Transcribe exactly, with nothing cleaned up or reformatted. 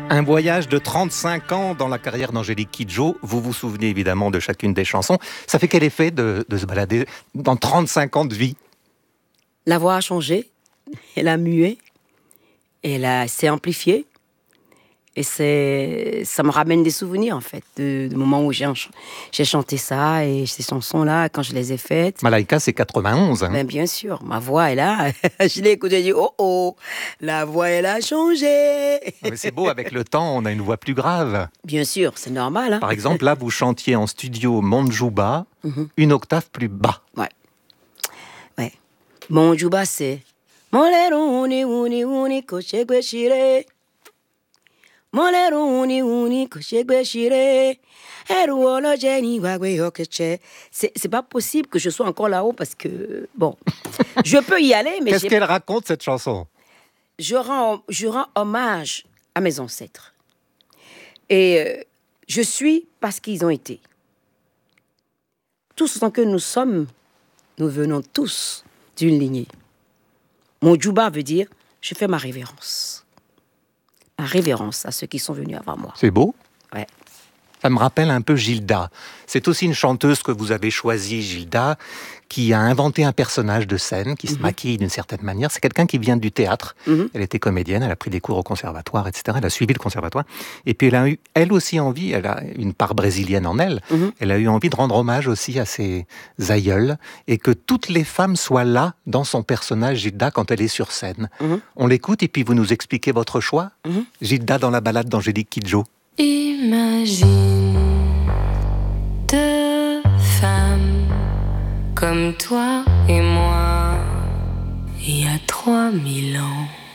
Un voyage de trente-cinq ans dans la carrière d'Angélique Kidjo. Vous vous souvenez évidemment de chacune des chansons. Ça fait quel effet de, de se balader dans trente-cinq ans de vie? La voix a changé, elle a mué, elle a, s'est amplifiée. Et c'est, ça me ramène des souvenirs, en fait, de, de moments où j'ai, j'ai chanté ça et ces chansons-là, quand je les ai faites. Malaika, c'est quatre-vingt-onze. Hein. Ben, bien sûr, ma voix est là. Je l'ai écoutée et dit, oh oh, la voix, elle a changé. Mais c'est beau, avec le temps, on a une voix plus grave. Bien sûr, c'est normal. Hein. Par exemple, là, vous chantiez en studio Monjuba, mm-hmm. une octave plus bas. Ouais. Ouais. Monjuba, c'est... Molero uni uni uni koshegwe shire. Molero uni uni koshegwe shire. C'est, c'est pas possible que je sois encore là-haut parce que, bon, je peux y aller, mais... Qu'est-ce j'ai... qu'elle raconte, cette chanson? Je rends, je rends hommage à mes ancêtres. Et euh, je suis parce qu'ils ont été. Tous autant que nous sommes, nous venons tous d'une lignée. Mon djouba veut dire, je fais ma révérence. Ma révérence à ceux qui sont venus avant moi. C'est beau. Ouais. Ça me rappelle un peu Gilda. C'est aussi une chanteuse que vous avez choisie, Gilda, qui a inventé un personnage de scène, qui se mm-hmm. maquille d'une certaine manière. C'est quelqu'un qui vient du théâtre. Mm-hmm. Elle était comédienne, elle a pris des cours au conservatoire, et cetera. Elle a suivi le conservatoire. Et puis elle a eu, elle aussi, envie, elle a une part brésilienne en elle, mm-hmm. elle a eu envie de rendre hommage aussi à ses aïeuls, et que toutes les femmes soient là, dans son personnage, Gilda, quand elle est sur scène. Mm-hmm. On l'écoute, et puis vous nous expliquez votre choix. Mm-hmm. Gilda dans la balade d'Angélique Kidjo. Imagine deux femmes comme toi et moi, il y a trois mille ans.